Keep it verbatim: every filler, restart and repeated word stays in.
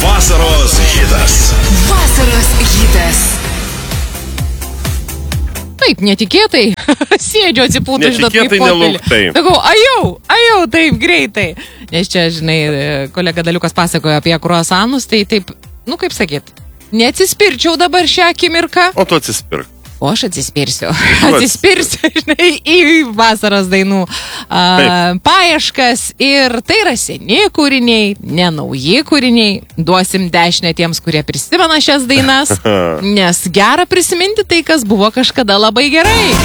Vasaros hitas. Vasaros hitas. Taip, netikėtai. Sėdžiu atsipūtų, žinot, kaip Netikėtai, fotelį. nelauktai. Sakau, ajau, ajau, taip greitai. Nes čia, žinai, kolega Daliukas pasakojo apie kruasanus, tai taip, nu kaip sakyt, neatsispirčiau dabar šią akimirką. O tu atsispirk. O aš atsispirsiu. Atsispirsiu, žinai, į vasaros dainų a, paieškas. Ir tai yra seni kūriniai, ne nauji kūriniai. Duosim dešinę tiems, kurie prisimena šias dainas, nes gera prisiminti tai, kas buvo kažkada labai gerai.